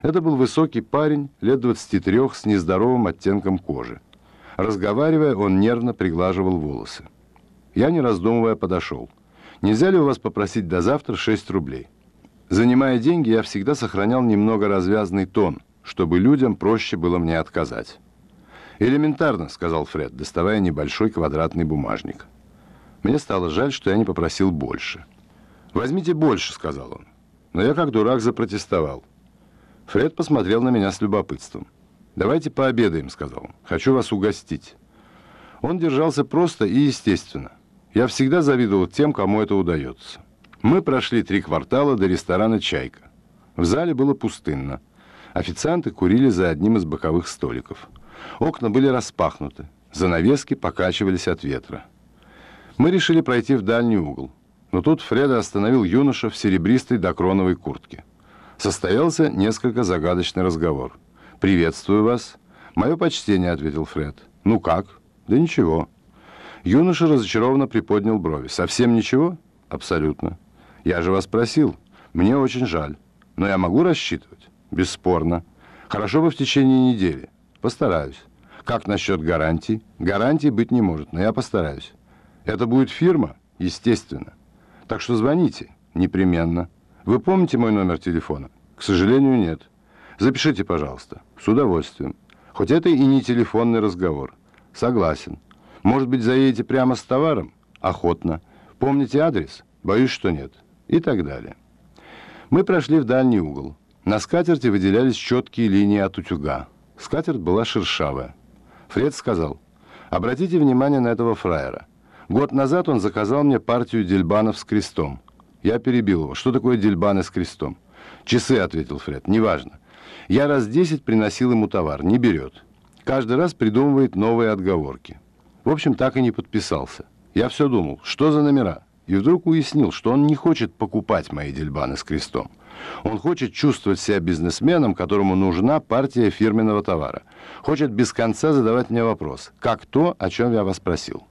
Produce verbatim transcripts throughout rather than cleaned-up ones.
Это был высокий парень, лет двадцати трёх, с нездоровым оттенком кожи. Разговаривая, он нервно приглаживал волосы. Я, не раздумывая, подошел. «Нельзя ли у вас попросить до завтра шесть рублей?» Занимая деньги, я всегда сохранял немного развязный тон, чтобы людям проще было мне отказать. «Элементарно», — сказал Фред, доставая небольшой квадратный бумажник. Мне стало жаль, что я не попросил больше. «Возьмите больше», — сказал он. Но я, как дурак, запротестовал. Фред посмотрел на меня с любопытством. «Давайте пообедаем», — сказал он. «Хочу вас угостить». Он держался просто и естественно. Я всегда завидовал тем, кому это удается. Мы прошли три квартала до ресторана «Чайка». В зале было пустынно. Официанты курили за одним из боковых столиков. Окна были распахнуты. Занавески покачивались от ветра. Мы решили пройти в дальний угол. Но тут Фреда остановил юноша в серебристой докроновой куртке. Состоялся несколько загадочный разговор. «Приветствую вас». «Мое почтение», — ответил Фред. «Ну как?» «Да ничего». Юноша разочарованно приподнял брови. «Совсем ничего?» «Абсолютно». «Я же вас просил. Мне очень жаль. Но я могу рассчитывать?» «Бесспорно». «Хорошо бы в течение недели». «Постараюсь». «Как насчет гарантий?» «Гарантий быть не может, но я постараюсь». «Это будет фирма?» «Естественно». «Так что звоните». «Непременно». «Вы помните мой номер телефона?» «К сожалению, нет». «Запишите, пожалуйста». «С удовольствием». «Хоть это и не телефонный разговор». «Согласен». «Может быть, заедете прямо с товаром?» «Охотно». «Помните адрес?» «Боюсь, что нет». И так далее. Мы прошли в дальний угол. На скатерти выделялись четкие линии от утюга. Скатерть была шершавая. Фред сказал: «Обратите внимание на этого фраера. Год назад он заказал мне партию дельбанов с крестом». Я перебил его. «Что такое дельбаны с крестом?» «Часы», — ответил Фред. «Неважно. Я раз десять приносил ему товар. Не берет. Каждый раз придумывает новые отговорки. В общем, так и не подписался. Я все думал, что за номера?» И вдруг уяснил, что он не хочет покупать мои дельбаны с крестом. Он хочет чувствовать себя бизнесменом, которому нужна партия фирменного товара. Хочет без конца задавать мне вопрос: как то, о чем я вас просил.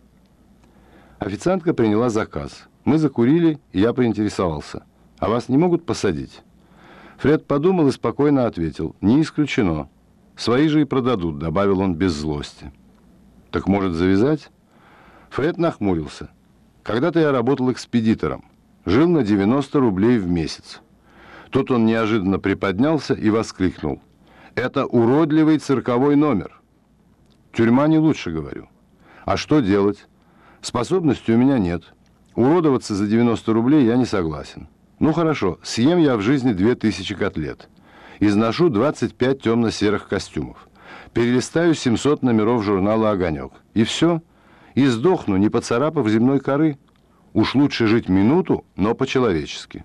Официантка приняла заказ. Мы закурили, и я поинтересовался: «А вас не могут посадить?» Фред подумал и спокойно ответил: «Не исключено. Свои же и продадут», — добавил он без злости. «Так может завязать?» Фред нахмурился. «Когда-то я работал экспедитором. Жил на девяносто рублей в месяц». Тут он неожиданно приподнялся и воскликнул: «Это уродливый цирковой номер». «Тюрьма не лучше, — говорю». «А что делать? Способности у меня нет. Уродоваться за девяносто рублей я не согласен. Ну хорошо, съем я в жизни две тысячи котлет. Изношу двадцать пять темно-серых костюмов. Перелистаю семьсот номеров журнала «Огонек». И все. И сдохну, не поцарапав земной коры. Уж лучше жить минуту, но по-человечески».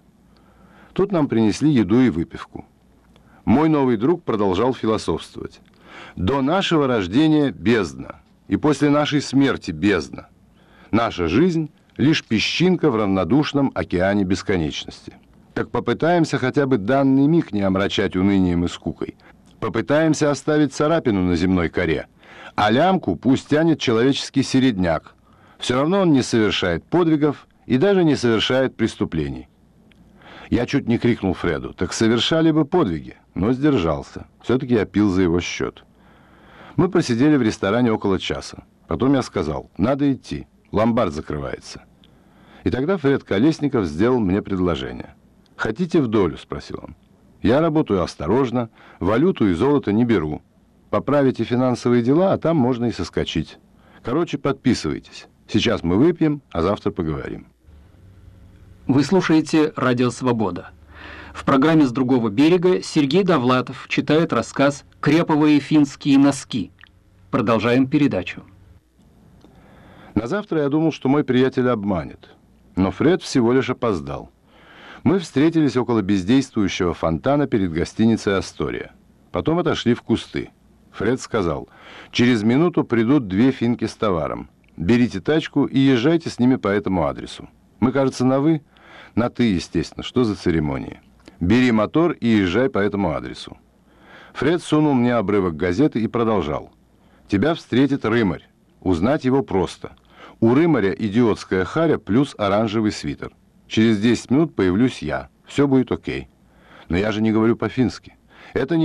Тут нам принесли еду и выпивку. Мой новый друг продолжал философствовать. «До нашего рождения бездна, и после нашей смерти бездна. Наша жизнь — лишь песчинка в равнодушном океане бесконечности. Так попытаемся хотя бы данный миг не омрачать унынием и скукой. Попытаемся оставить царапину на земной коре, а лямку пусть тянет человеческий середняк. Все равно он не совершает подвигов и даже не совершает преступлений». Я чуть не крикнул Фреду: «Так совершали бы подвиги», но сдержался. Все-таки я пил за его счет. Мы просидели в ресторане около часа. Потом я сказал: «Надо идти, ломбард закрывается». И тогда Фред Колесников сделал мне предложение. «Хотите в долю?» — спросил он. «Я работаю осторожно, валюту и золото не беру. Поправите финансовые дела, а там можно и соскочить. Короче, подписывайтесь. Сейчас мы выпьем, а завтра поговорим». Вы слушаете «Радио Свобода». В программе «С другого берега» Сергей Довлатов читает рассказ «Креповые финские носки». Продолжаем передачу. На завтра я думал, что мой приятель обманет. Но Фред всего лишь опоздал. Мы встретились около бездействующего фонтана перед гостиницей «Астория». Потом отошли в кусты. Фред сказал: «Через минуту придут две финки с товаром. Берите тачку и езжайте с ними по этому адресу. Мы, кажется, на «вы». На «ты», естественно. Что за церемонии? Бери мотор и езжай по этому адресу». Фред сунул мне обрывок газеты и продолжал: «Тебя встретит рымарь. Узнать его просто. У рымаря идиотская харя плюс оранжевый свитер. Через десять минут появлюсь я. Все будет окей». «Но я же не говорю по-фински». Это не